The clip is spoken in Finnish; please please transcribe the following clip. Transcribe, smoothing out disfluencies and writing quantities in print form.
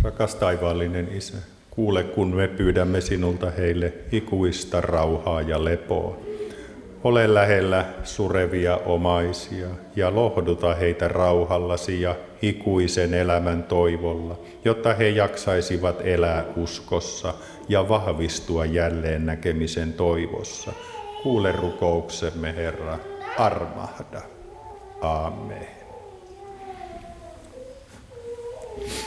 Rakas taivaallinen Isä, kuule kun me pyydämme sinulta heille ikuista rauhaa ja lepoa. Ole lähellä surevia omaisia ja lohduta heitä rauhallasi ja ikuisen elämän toivolla, jotta he jaksaisivat elää uskossa ja vahvistua jälleen näkemisen toivossa. Kuule rukouksemme, Herra, armahda. Aamen.